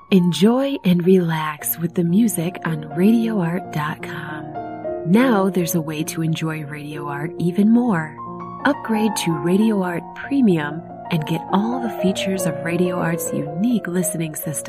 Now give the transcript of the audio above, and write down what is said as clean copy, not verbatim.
Enjoy and relax with the music on RadioArt.com. Now there's a way to enjoy Radio Art even more. Upgrade to Radio Art Premium and get all the features of Radio Art's unique listening system.